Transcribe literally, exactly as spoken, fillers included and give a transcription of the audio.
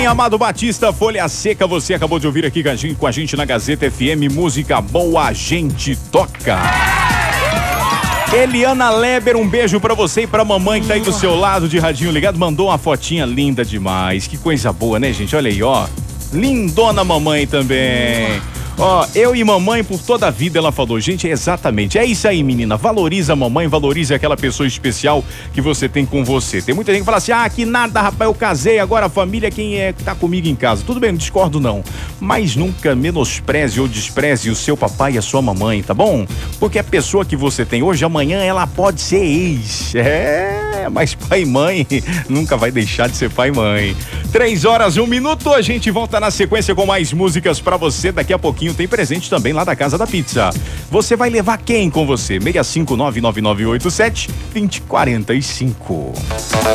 Amado Batista, Folha Seca, você acabou de ouvir aqui com a gente na Gazeta F M, música boa, a gente toca. Eliana Leber, um beijo pra você e pra mamãe que tá aí do seu lado de radinho ligado, mandou uma fotinha linda demais, que coisa boa, né, gente? Olha aí, ó, lindona mamãe também. Ó, eu e mamãe por toda a vida, ela falou. Gente, é exatamente, é isso aí, menina. Valoriza a mamãe, valorize aquela pessoa especial que você tem com você. Tem muita gente que fala assim, ah, que nada, rapaz, eu casei, agora a família é quem é que tá comigo em casa. Tudo bem, não discordo não. Mas nunca menospreze ou despreze o seu papai e a sua mamãe, tá bom? Porque a pessoa que você tem hoje, amanhã, ela pode ser ex. É, mas pai e mãe nunca vai deixar de ser pai e mãe. Três horas, um minuto, a gente volta na sequência com mais músicas pra você. Daqui a pouquinho tem presente também lá da Casa da Pizza. Você vai levar quem com você? seis cinco nove nove nove oito sete dois zero quatro cinco.